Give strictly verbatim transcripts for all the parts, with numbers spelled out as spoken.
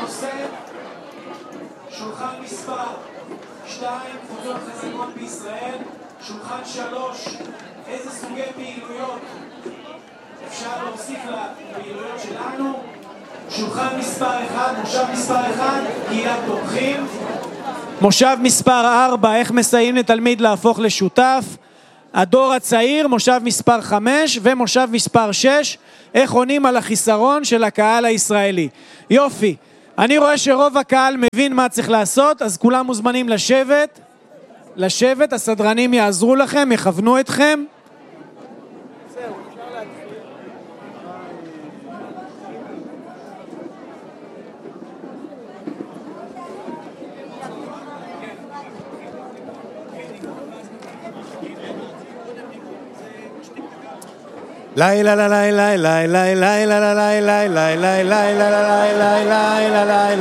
הנושא, שולחן מספר שתיים, קבוצות חזקות בישראל, שולחן שלוש, איזה סוגי פעילויות אפשר להוסיף לפעילויות שלנו, שולחן מספר אחד, מושב מספר אחד, קהילת תומכים, מושב מספר ארבע, איך מסייעים לתלמיד להפוך לשותף, הדור הצעיר, מושב מספר חמש, ומושב מספר שש, איך עונים על החיסרון של הקהל הישראלי. יופי, אני רואה שרוב הקהל מבין מה צריך לעשות, אז כולם מוזמנים לשבת, לשבת, הסדרנים יעזרו לכם, יכוונו אתכם. ליי ליי ליי ליי ליי ליי ליי ליי ליי ליי ליי ליי ליי ליי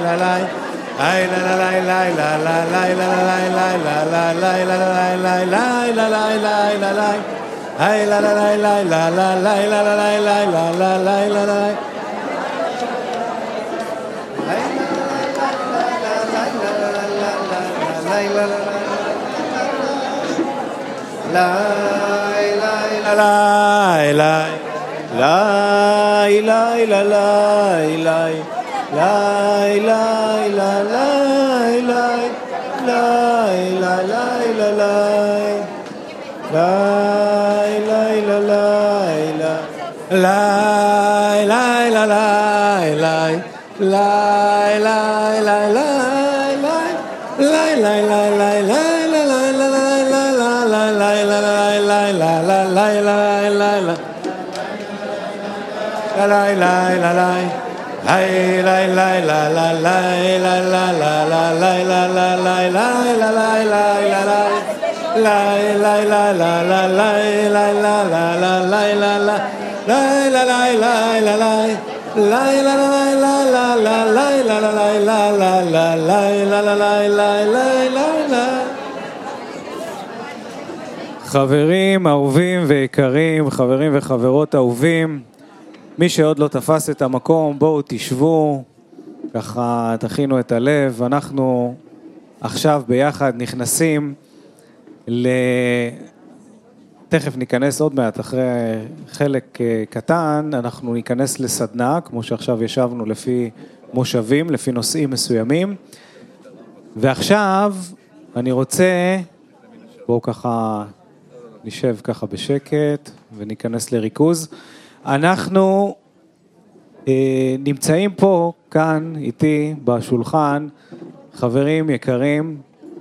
חברים אהובים ויקרים, חברים וחברות אהובים, מי שעוד לא תפס את המקום, בואו תשבו, ככה תכינו את הלב. אנחנו עכשיו ביחד נכנסים ל... תכף ניכנס עוד מעט, אחרי חלק קטן, אנחנו ניכנס לסדנה, כמו שעכשיו ישבנו לפי מושבים, לפי נושאים מסוימים. ועכשיו אני רוצה, בואו ככה נשב ככה בשקט וניכנס לריכוז. אנחנו אה, נמצאים פה, כאן, איתי, בשולחן, חברים יקרים,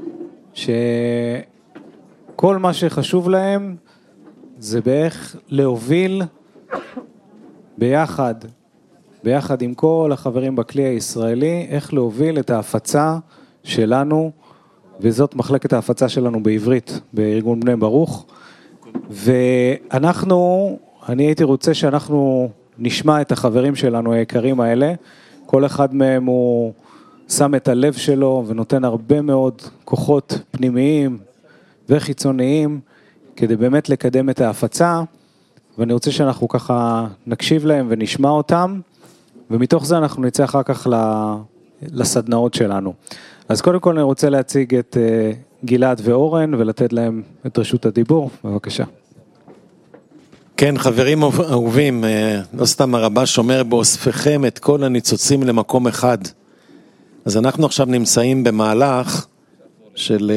שכל מה שחשוב להם זה באיך להוביל ביחד, ביחד עם כל החברים בכלי הישראלי, איך להוביל את ההפצה שלנו, וזאת מחלקת ההפצה שלנו בעברית, בארגון בני ברוך. ואנחנו, אני הייתי רוצה שאנחנו נשמע את החברים שלנו היקרים האלה, כל אחד מהם הוא שם את הלב שלו ונותן הרבה מאוד כוחות פנימיים וחיצוניים כדי באמת לקדם את ההפצה, ואני רוצה שאנחנו ככה נקשיב להם ונשמע אותם, ומתוך זה אנחנו נצא אחר כך לסדנאות שלנו. אז קודם כל אני רוצה להציג את גלעד ואורן ולתת להם את רשות הדיבור, בבקשה. כן, חברים אהובים, לא סתם הרב"ש אומר באוספכם את כל הניצוצים למקום אחד. אז אנחנו עכשיו נמצאים במהלך של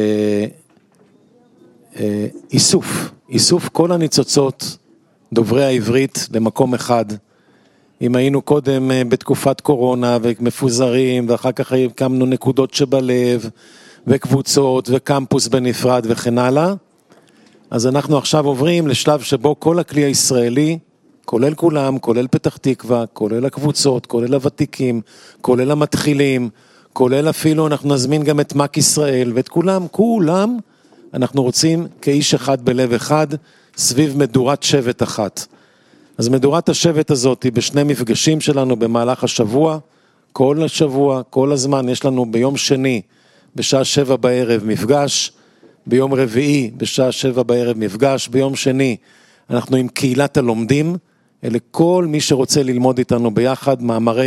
איסוף, איסוף כל הניצוצות דוברי העברית למקום אחד. אם היינו קודם בתקופת קורונה ומפוזרים, ואחר כך הקמנו נקודות שבלב, וקבוצות וקמפוס בנפרד וכן הלאה, אז אנחנו עכשיו עוברים לשלב שבו כל הכלי הישראלי, כולל כולם, כולל פתח תקווה, כולל הקבוצות, כולל הוותיקים, כולל המתחילים, כולל אפילו אנחנו נזמין גם את מק ישראל, ואת כולם, כולם, אנחנו רוצים כאיש אחד בלב אחד, סביב מדורת שבט אחת. אז מדורת השבט הזאת היא בשני מפגשים שלנו במהלך השבוע, כל השבוע, כל הזמן, יש לנו ביום שני, בשעה שבע בערב מפגש, ביום רביעי, בשעה שבע בערב מפגש, ביום שני, אנחנו עם קהילת הלומדים, אלה כל מי שרוצה ללמוד איתנו ביחד, מאמרי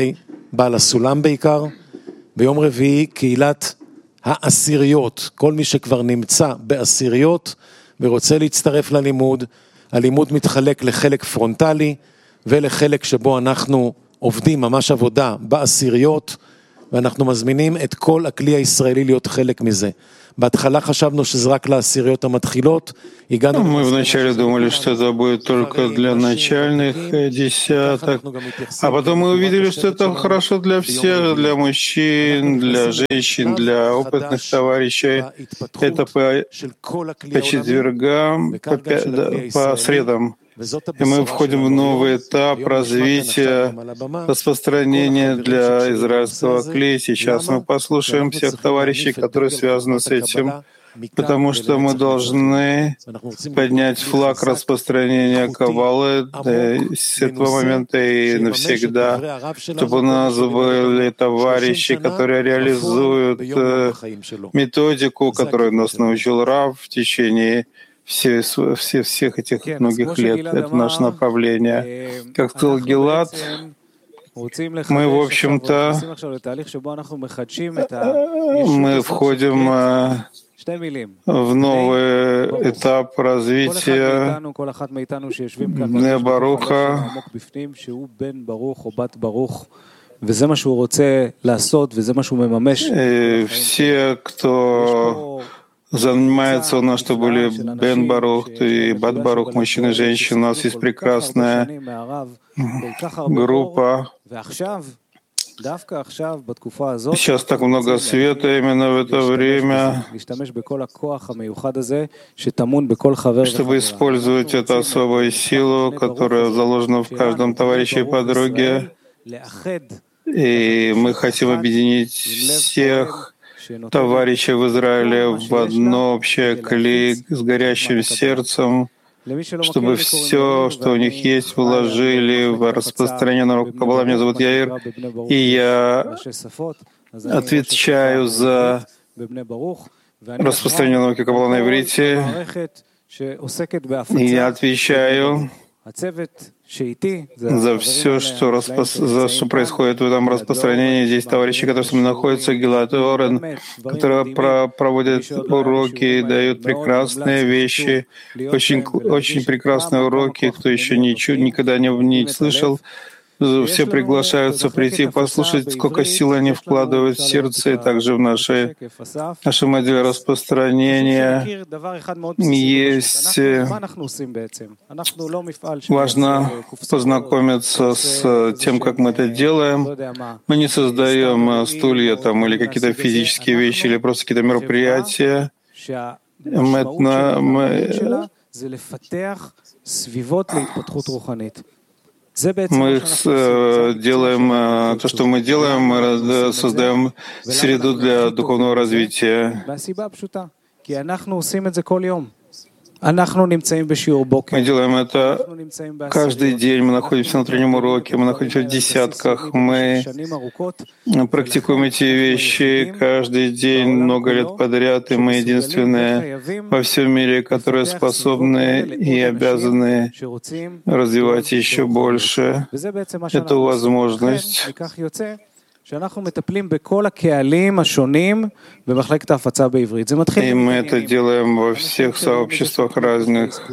בעל הסולם בעיקר, ביום רביעי קהילת העשיריות, כל מי שכבר נמצא בעשיריות ורוצה להצטרף ללימוד, הלימוד מתחלק לחלק פרונטלי ולחלק שבו אנחנו עובדים ממש עבודה בעשיריות, ואנחנו מזמינים את כל הכלי הישראלי להיות חלק מזה. בהתחלה חשבנו שזה רק לעשיריות המתחילות. Мы вначале думали, что это будет только для начальных десяток, а потом мы увидели, что это хорошо для всех, для мужчин, для женщин, для опытных товарищей. Это по, по четвергам, по, по средам. И мы входим в новый этап развития, распространения для израильского клея. Сейчас мы послушаем всех товарищей, которые связаны с этим, потому что мы должны поднять флаг распространения Каббалы с этого момента и навсегда, чтобы у нас были товарищи, которые реализуют методику, которую нас научил Рав в течение Все, все, всех этих многих лет. Это наше направление. Как сказал Гилад, мы, в общем-то, мы входим в новый этап развития Бне Баруха. Все, кто занимается у нас, что были Бен Барух и Бат Барух, мужчины и женщины. У нас есть прекрасная группа. Сейчас так много света именно в это время, чтобы использовать эту особую силу, которая заложена в каждом товарище и подруге. И мы хотим объединить всех товарищей в Израиле в одно общее клей с горящим сердцем, чтобы все, что у них есть, вложили в распространение на руку Каббала. Меня зовут Яир, и я отвечаю за распространение науки Каббала на иврите, и я отвечаю за все, что, распос... за что происходит в этом распространении. Здесь товарищи, которые со мной находятся, Гилад и Орен, которые про... проводят уроки, дают прекрасные вещи, очень, очень прекрасные уроки. Кто еще ничего, никогда не, не слышал, все приглашаются прийти послушать, сколько сил они вкладывают в сердце, и также в нашей, нашем отделе распространения есть. Важно познакомиться с тем, как мы это делаем. Мы не создаем стулья там, или какие-то физические вещи, или просто какие-то мероприятия. Мы, мы, Мы делаем то, что мы делаем, мы создаем среду для духовного развития. Мы делаем это каждый день, мы находимся на утреннем уроке, мы находимся в десятках, мы практикуем эти вещи каждый день, много лет подряд, и мы единственные во всем мире, которые способны и обязаны развивать еще больше эту возможность. И мы это делаем во всех сообществах разных.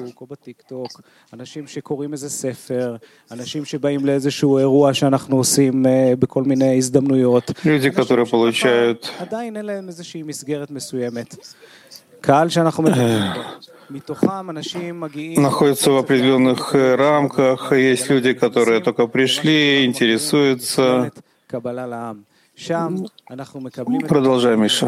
Люди, которые получают находятся в определенных рамках. Есть люди, которые только пришли, интересуются. Продолжаем, Миша.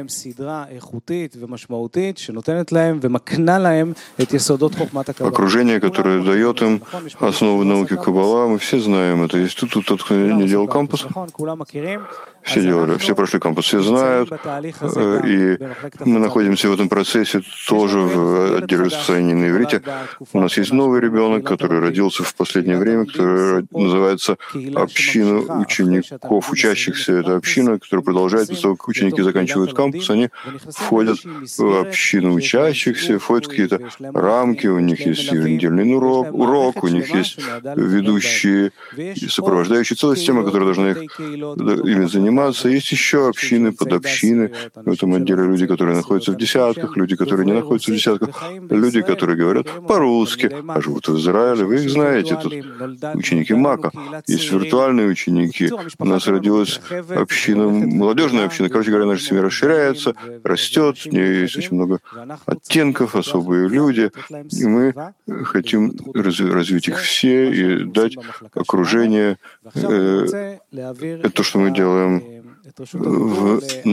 Окружение, которое дает им основы науки Каббала, мы все знаем это. Есть тут, тот, кто не делал кампус, все делали, все прошли кампус, все знают, и мы находимся в этом процессе тоже в отделе распространения на иврите. У нас есть новый ребенок, который родился в последнее время, который называется «Община учеников, учащихся если это община, которая продолжает, после того, как ученики заканчивают кампус, они входят в общину учащихся, входят в какие-то рамки, у них есть недельный урок, урок, у них есть ведущие, сопровождающие, целая система, которая должна их, ими заниматься. Есть еще общины, подобщины, в этом отделе люди, которые находятся в десятках, люди, которые не находятся в десятках, люди, которые говорят по-русски, а живут в Израиле. Вы их знаете, тут ученики Мака. Есть виртуальные ученики. У нас родилась община, молодежная община. Короче говоря, наша семья расширяется, растет, в ней есть очень много оттенков, особые люди. И мы хотим развить их все и дать окружение, э, то, что мы делаем в